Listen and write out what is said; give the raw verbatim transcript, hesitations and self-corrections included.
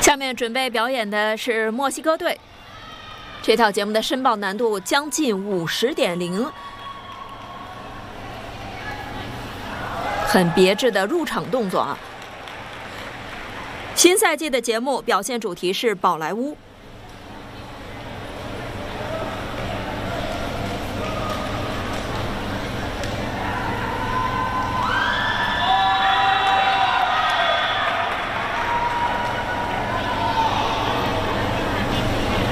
下面准备表演的是墨西哥队。这套节目的申报难度将近五十点零，很别致的入场动作啊。新赛季的节目表现主题是宝莱坞。